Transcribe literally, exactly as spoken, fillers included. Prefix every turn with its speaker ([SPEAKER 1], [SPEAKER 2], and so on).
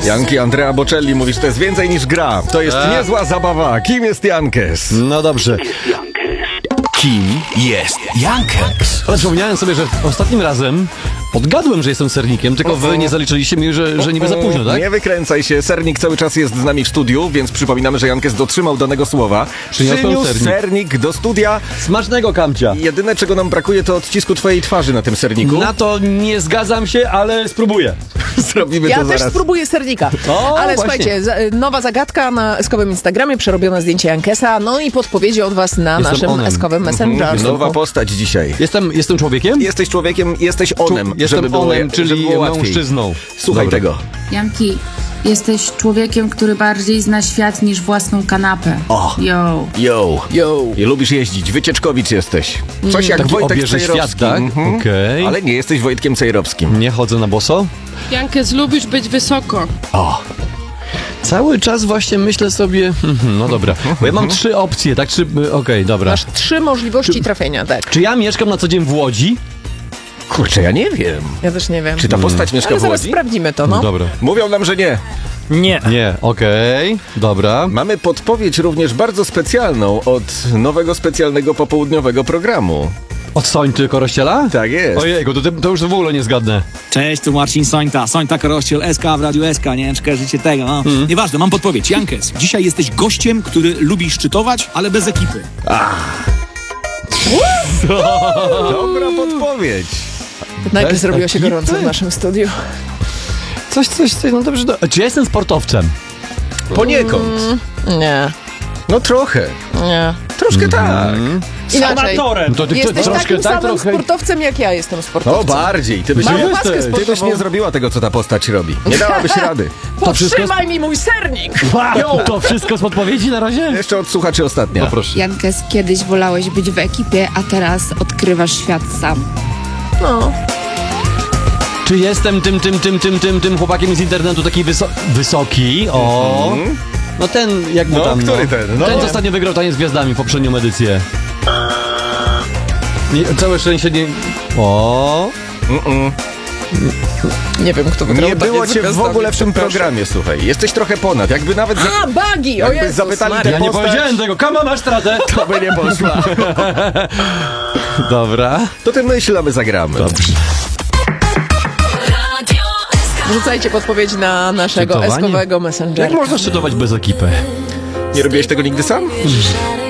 [SPEAKER 1] Janki Andrea Bocelli mówi, że to jest więcej niż gra. To jest
[SPEAKER 2] A.
[SPEAKER 1] niezła zabawa. Kim jest Jankes?
[SPEAKER 2] No dobrze.
[SPEAKER 3] Kim jest Jankes?
[SPEAKER 2] Ale przypomniałem sobie, że ostatnim razem odgadłem, że jestem sernikiem, tylko wy nie zaliczyliście mi, że, że niby za późno, tak?
[SPEAKER 1] Nie wykręcaj się, sernik cały czas jest z nami w studiu, więc przypominamy, że Jankes dotrzymał danego słowa.
[SPEAKER 2] Przyniosłem
[SPEAKER 1] Przyniósł
[SPEAKER 2] sernik.
[SPEAKER 1] sernik do studia.
[SPEAKER 2] Smacznego, Kamcia.
[SPEAKER 1] Jedyne, czego nam brakuje, to odcisku twojej twarzy na tym serniku.
[SPEAKER 2] Na to nie zgadzam się, ale spróbuję.
[SPEAKER 1] Zrobimy
[SPEAKER 4] Ja
[SPEAKER 1] to
[SPEAKER 4] też
[SPEAKER 1] zaraz.
[SPEAKER 4] spróbuję sernika.
[SPEAKER 2] O,
[SPEAKER 4] Ale
[SPEAKER 2] właśnie.
[SPEAKER 4] słuchajcie, za, nowa zagadka na eskowym Instagramie, przerobione zdjęcie Jankesa, no i podpowiedzi od was na
[SPEAKER 2] Jestem
[SPEAKER 4] naszym
[SPEAKER 2] onem.
[SPEAKER 4] eskowym Messengerze.
[SPEAKER 1] Nowa postać dzisiaj.
[SPEAKER 2] Jestem, jestem człowiekiem?
[SPEAKER 1] Jesteś człowiekiem, jesteś onem,
[SPEAKER 2] Jestem
[SPEAKER 1] żeby było,
[SPEAKER 2] onem, czyli
[SPEAKER 1] żeby było łatwiej.
[SPEAKER 2] mężczyzną.
[SPEAKER 1] Słuchaj
[SPEAKER 2] Dobra.
[SPEAKER 1] tego.
[SPEAKER 5] Janki, jesteś człowiekiem, który bardziej zna świat niż własną kanapę.
[SPEAKER 1] O.
[SPEAKER 5] Yo.
[SPEAKER 1] Yo.
[SPEAKER 4] Yo.
[SPEAKER 1] I lubisz jeździć, wycieczkowic jesteś. Coś jak
[SPEAKER 2] Taki
[SPEAKER 1] Wojtek
[SPEAKER 2] obieży
[SPEAKER 1] Cejrowski.
[SPEAKER 2] świat, tak?
[SPEAKER 1] Mhm.
[SPEAKER 2] Okej.
[SPEAKER 1] Ale nie jesteś Wojtkiem Cejrowskim.
[SPEAKER 2] Nie chodzę na boso?
[SPEAKER 6] Jankes, lubisz być wysoko.
[SPEAKER 1] O.
[SPEAKER 2] Cały czas właśnie myślę sobie, mhm, no dobra, bo ja mam trzy opcje, tak? Trzy, okej, dobra.
[SPEAKER 4] Masz trzy możliwości trafienia, tak.
[SPEAKER 2] Czy ja mieszkam na co dzień w Łodzi?
[SPEAKER 1] Kurczę, ja nie wiem.
[SPEAKER 4] Ja też nie wiem.
[SPEAKER 1] Czy ta postać mieszka
[SPEAKER 4] Ale
[SPEAKER 1] w
[SPEAKER 4] zaraz
[SPEAKER 1] Łodzi?
[SPEAKER 4] sprawdzimy to, no.
[SPEAKER 2] Dobra.
[SPEAKER 1] Mówią nam, że nie.
[SPEAKER 3] Nie.
[SPEAKER 2] Nie, okej, dobra.
[SPEAKER 1] Mamy podpowiedź również bardzo specjalną od nowego specjalnego popołudniowego programu.
[SPEAKER 2] Od Sońty Korościela?
[SPEAKER 1] Tak jest.
[SPEAKER 2] Ojejku, to, to już w ogóle nie zgadnę.
[SPEAKER 7] Cześć, tu Marcin Sońta, Sońta Korościel, S K w Radiu S K, nie wiem czy kojarzycie tego, no.
[SPEAKER 2] Mhm.
[SPEAKER 7] Nieważne, mam podpowiedź. Jankes, dzisiaj jesteś gościem, który lubi szczytować, ale bez ekipy.
[SPEAKER 1] Dobra podpowiedź.
[SPEAKER 4] Najpierw
[SPEAKER 2] Bez
[SPEAKER 4] zrobiło się
[SPEAKER 2] ekipy?
[SPEAKER 4] gorąco w naszym studiu.
[SPEAKER 2] Coś, coś, coś, no dobrze. Do... Czy ja jestem sportowcem?
[SPEAKER 1] Poniekąd.
[SPEAKER 4] Nie,
[SPEAKER 1] No trochę.
[SPEAKER 4] nie.
[SPEAKER 1] Troszkę tak.
[SPEAKER 4] Inaczej.
[SPEAKER 2] No to, ty,
[SPEAKER 4] Jesteś
[SPEAKER 2] to, troszkę
[SPEAKER 4] takim
[SPEAKER 2] tak,
[SPEAKER 4] samym
[SPEAKER 2] trochę...
[SPEAKER 4] sportowcem, jak ja jestem
[SPEAKER 1] No
[SPEAKER 4] sportowcem.
[SPEAKER 1] bardziej. Ty byś,
[SPEAKER 4] Mam
[SPEAKER 1] nie,
[SPEAKER 4] opaskę
[SPEAKER 2] jesteś.
[SPEAKER 1] ty byś
[SPEAKER 4] sportową.
[SPEAKER 1] nie zrobiła tego, co ta postać robi. Nie dałabyś rady.
[SPEAKER 2] To wszystko, z...
[SPEAKER 4] Powstrzymaj mi mój sernik!
[SPEAKER 2] to wszystko z podpowiedzi na razie?
[SPEAKER 1] Jeszcze od słuchaczy ostatnia.
[SPEAKER 2] No proszę.
[SPEAKER 8] Jankes, kiedyś wolałeś być w ekipie, a teraz odkrywasz świat sam.
[SPEAKER 4] No.
[SPEAKER 2] Czy jestem tym, tym, tym, tym, tym, tym chłopakiem z internetu taki wyso... wysoki? O. No ten, jak mu
[SPEAKER 1] No,
[SPEAKER 2] tam,
[SPEAKER 1] który
[SPEAKER 2] no.
[SPEAKER 1] ten? No.
[SPEAKER 2] Ten, co ostatnio wygrał Taniec z Gwiazdami, poprzednią edycję. Nie, całe szczęście nie... O.
[SPEAKER 4] Nie wiem, kto wygrał.
[SPEAKER 1] Nie
[SPEAKER 4] Taniec
[SPEAKER 1] było
[SPEAKER 4] z
[SPEAKER 1] cię w
[SPEAKER 4] Gwiazdami,
[SPEAKER 1] ogóle w tym
[SPEAKER 4] przepraszam.
[SPEAKER 1] programie, słuchaj. Jesteś trochę ponad. Jakby nawet... Za...
[SPEAKER 4] A, Bagi! O
[SPEAKER 1] Jakby
[SPEAKER 4] Jezus
[SPEAKER 1] zapytali
[SPEAKER 4] Maria.
[SPEAKER 1] te
[SPEAKER 2] Ja nie
[SPEAKER 1] postać-
[SPEAKER 2] powiedziałem tego, kama masz stratę.
[SPEAKER 1] To by nie poszła.
[SPEAKER 2] Dobra.
[SPEAKER 1] To ty myśl, a my zagramy.
[SPEAKER 2] Dobrze.
[SPEAKER 4] Wrzucajcie podpowiedzi na naszego
[SPEAKER 2] Szczytowanie?
[SPEAKER 4] eskowego
[SPEAKER 2] Jak
[SPEAKER 4] Messengera.
[SPEAKER 2] można szczytować bez ekipy?
[SPEAKER 1] Nie robiłeś tego nigdy sam?